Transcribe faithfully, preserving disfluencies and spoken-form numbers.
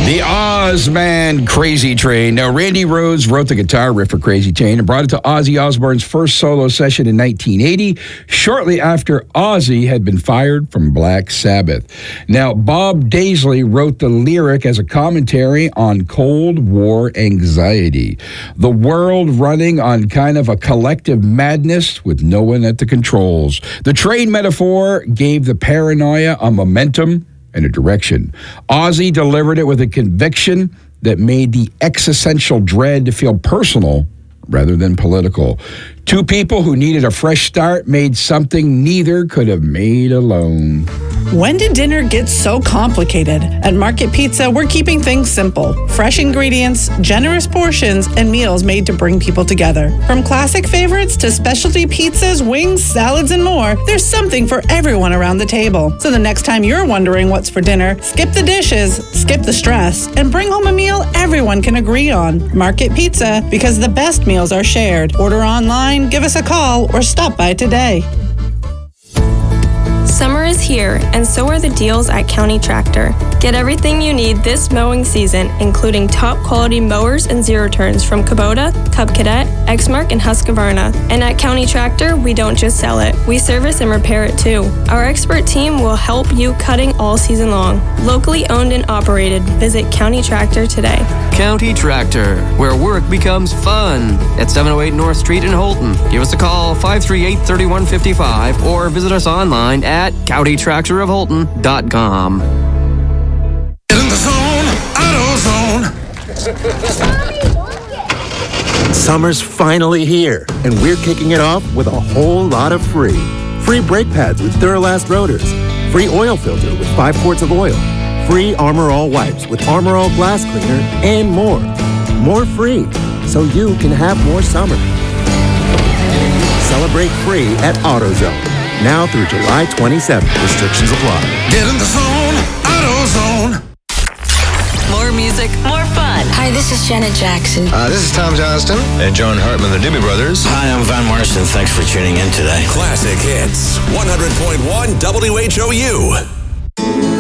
The Ozman Crazy Train. Now, Randy Rhoads wrote the guitar riff for Crazy Train and brought it to Ozzy Osbourne's first solo session in nineteen eighty, shortly after Ozzy had been fired from Black Sabbath. Now, Bob Daisley wrote the lyric as a commentary on Cold War anxiety. The world running on kind of a collective madness with no one at the controls. The train metaphor gave the paranoia a momentum and a direction. Ozzy delivered it with a conviction that made the existential dread feel personal rather than political. Two people who needed a fresh start made something neither could have made alone. When did dinner get so complicated? At Market Pizza, we're keeping things simple. Fresh ingredients, generous portions, and meals made to bring people together. From classic favorites to specialty pizzas, wings, salads, and more, there's something for everyone around the table. So the next time you're wondering what's for dinner, skip the dishes, skip the stress, and bring home a meal everyone can agree on. Market Pizza, because the best meals are shared. Order online, give us a call, or stop by today. Summer is here, and so are the deals at County Tractor. Get everything you need this mowing season, including top-quality mowers and zero-turns from Kubota, Cub Cadet, Exmark, and Husqvarna. And at County Tractor, we don't just sell it. We service and repair it, too. Our expert team will help you cutting all season long. Locally owned and operated. Visit County Tractor today. County Tractor, where work becomes fun. At seven oh eight North Street in Holton. Give us a call, five three eight, three one five five, or visit us online at county tractor of holton dot com. Get in the zone, AutoZone. Summer's finally here, and we're kicking it off with a whole lot of free. Free brake pads with Duralast rotors. Free oil filter with five quarts of oil. Free Armor All wipes with Armor All glass cleaner, and more. More free, so you can have more summer. Celebrate free at AutoZone. Now through July twenty-seventh. Restrictions apply. Get in the zone, AutoZone. More music, more fun. Hi, this is Janet Jackson. Uh, this is Tom Johnston. And John Hartman, the Doobie Brothers. Hi, I'm Van Morrison. Thanks for tuning in today. Classic Hits, one hundred point one W H O U.